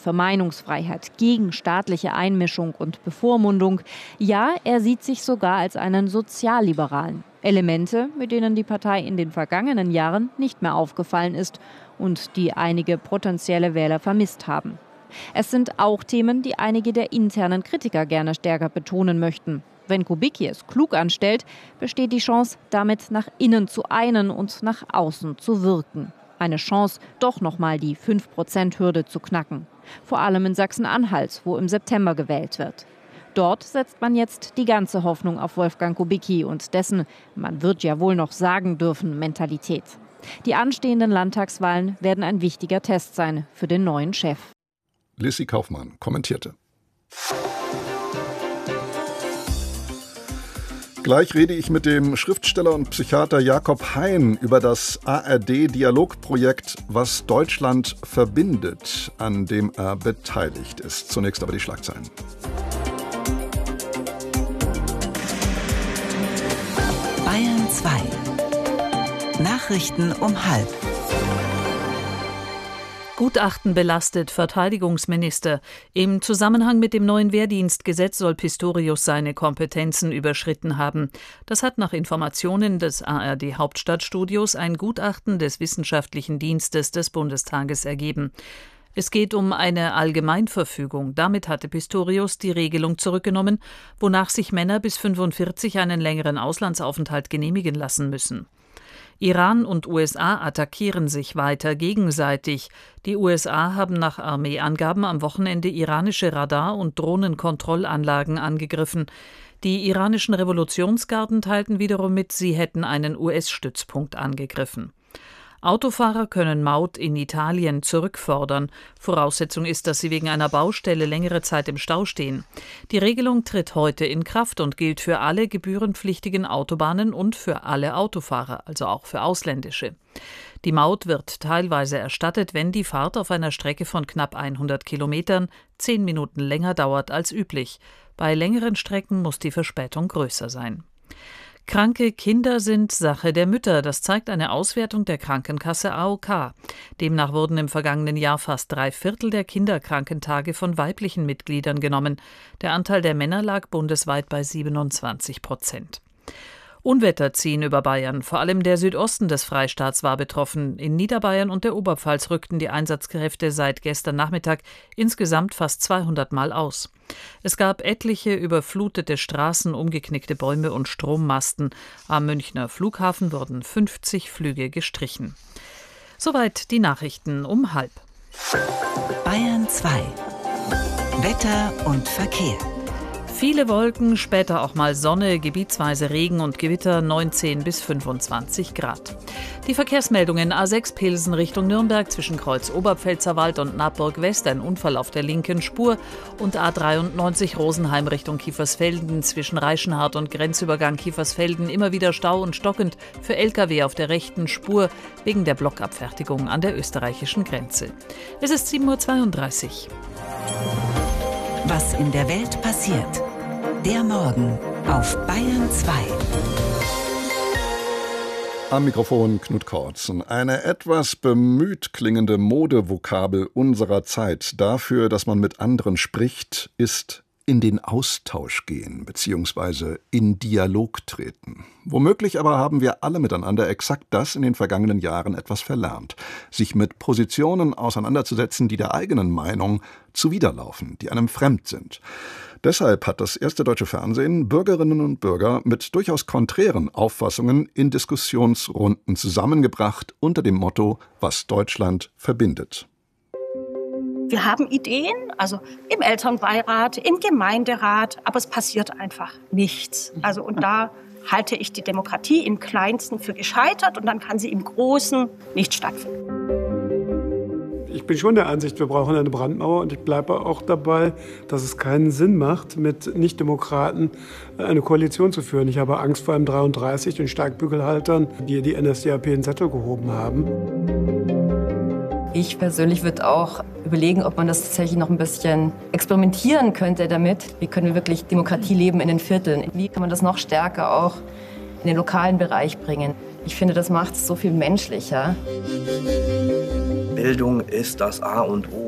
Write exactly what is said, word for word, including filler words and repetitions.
für Meinungsfreiheit, gegen staatliche Einmischung und Bevormundung. Ja, er sieht sich sogar als einen Sozialliberalen. Elemente, mit denen die Partei in den vergangenen Jahren nicht mehr aufgefallen ist und die einige potenzielle Wähler vermisst haben. Es sind auch Themen, die einige der internen Kritiker gerne stärker betonen möchten. Wenn Kubicki es klug anstellt, besteht die Chance, damit nach innen zu einen und nach außen zu wirken. Eine Chance, doch noch mal die fünf Prozent Hürde zu knacken. Vor allem in Sachsen-Anhalt, wo im September gewählt wird. Dort setzt man jetzt die ganze Hoffnung auf Wolfgang Kubicki und dessen, man wird ja wohl noch sagen dürfen, Mentalität. Die anstehenden Landtagswahlen werden ein wichtiger Test sein für den neuen Chef. Lissy Kaufmann kommentierte. Gleich rede ich mit dem Schriftsteller und Psychiater Jakob Hein über das A R D-Dialogprojekt Was Deutschland verbindet, an dem er beteiligt ist. Zunächst aber die Schlagzeilen. Bayern zwei. Nachrichten um halb. Gutachten belastet Verteidigungsminister. Im Zusammenhang mit dem neuen Wehrdienstgesetz soll Pistorius seine Kompetenzen überschritten haben. Das hat nach Informationen des A R D-Hauptstadtstudios ein Gutachten des Wissenschaftlichen Dienstes des Bundestages ergeben. Es geht um eine Allgemeinverfügung. Damit hatte Pistorius die Regelung zurückgenommen, wonach sich Männer bis fünfundvierzig einen längeren Auslandsaufenthalt genehmigen lassen müssen. Iran und U S A attackieren sich weiter gegenseitig. Die U S A haben nach Armeeangaben am Wochenende iranische Radar- und Drohnenkontrollanlagen angegriffen. Die iranischen Revolutionsgarden teilten wiederum mit, sie hätten einen U S-Stützpunkt angegriffen. Autofahrer können Maut in Italien zurückfordern. Voraussetzung ist, dass sie wegen einer Baustelle längere Zeit im Stau stehen. Die Regelung tritt heute in Kraft und gilt für alle gebührenpflichtigen Autobahnen und für alle Autofahrer, also auch für ausländische. Die Maut wird teilweise erstattet, wenn die Fahrt auf einer Strecke von knapp hundert Kilometern zehn Minuten länger dauert als üblich. Bei längeren Strecken muss die Verspätung größer sein. Kranke Kinder sind Sache der Mütter. Das zeigt eine Auswertung der Krankenkasse A O K. Demnach wurden im vergangenen Jahr fast drei Viertel der Kinderkrankentage von weiblichen Mitgliedern genommen. Der Anteil der Männer lag bundesweit bei siebenundzwanzig Prozent. Unwetter ziehen über Bayern. Vor allem der Südosten des Freistaats war betroffen. In Niederbayern und der Oberpfalz rückten die Einsatzkräfte seit gestern Nachmittag insgesamt fast zweihundert Mal aus. Es gab etliche überflutete Straßen, umgeknickte Bäume und Strommasten. Am Münchner Flughafen wurden fünfzig Flüge gestrichen. Soweit die Nachrichten um halb. Bayern zwei. Wetter und Verkehr. Viele Wolken, später auch mal Sonne, gebietsweise Regen und Gewitter, neunzehn bis fünfundzwanzig Grad. Die Verkehrsmeldungen: A sechs Pilsen Richtung Nürnberg zwischen Kreuz Oberpfälzerwald und Naburg West, ein Unfall auf der linken Spur, und A dreiundneunzig Rosenheim Richtung Kiefersfelden zwischen Reichenhart und Grenzübergang Kiefersfelden immer wieder Stau und stockend für L K W auf der rechten Spur wegen der Blockabfertigung an der österreichischen Grenze. Es ist sieben Uhr zweiunddreißig. Was in der Welt passiert. Der Morgen auf Bayern zwei. Am Mikrofon Knut Kortzen. Eine etwas bemüht klingende Modevokabel unserer Zeit dafür, dass man mit anderen spricht, ist in den Austausch gehen bzw. in Dialog treten. Womöglich aber haben wir alle miteinander exakt das in den vergangenen Jahren etwas verlernt. Sich mit Positionen auseinanderzusetzen, die der eigenen Meinung zuwiderlaufen, die einem fremd sind. Deshalb hat das erste deutsche Fernsehen Bürgerinnen und Bürger mit durchaus konträren Auffassungen in Diskussionsrunden zusammengebracht unter dem Motto, was Deutschland verbindet. Wir haben Ideen, also im Elternbeirat, im Gemeinderat, aber es passiert einfach nichts. Also und da halte ich die Demokratie im Kleinsten für gescheitert und dann kann sie im Großen nicht stattfinden. Ich bin schon der Ansicht, wir brauchen eine Brandmauer und ich bleibe auch dabei, dass es keinen Sinn macht, mit Nichtdemokraten eine Koalition zu führen. Ich habe Angst vor M dreiunddreißig, den Steigbügelhaltern, die die N S D A P in den Sattel gehoben haben. Ich persönlich würde auch überlegen, ob man das tatsächlich noch ein bisschen experimentieren könnte damit. Wie können wir wirklich Demokratie leben in den Vierteln? Wie kann man das noch stärker auch in den lokalen Bereich bringen? Ich finde, das macht es so viel menschlicher. Bildung ist das A und O.